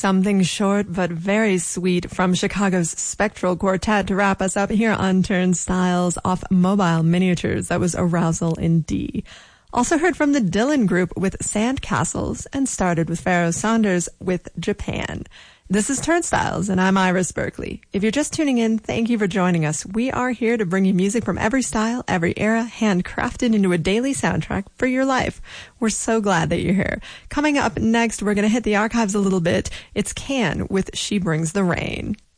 Something short but very sweet from Chicago's Spectral Quartet to wrap us up here on Turnstiles off Mobile Miniatures. That was Arousal in D. Also heard from the Dylan Group with Sandcastles and started with Pharoah Sanders with Japan. This is Turnstiles, and I'm Iris Berkeley. If you're just tuning in, thank you for joining us. We are here to bring you music from every style, every era, handcrafted into a daily soundtrack for your life. We're so glad that you're here. Coming up next, we're going to hit the archives a little bit. It's Can with She Brings the Rain.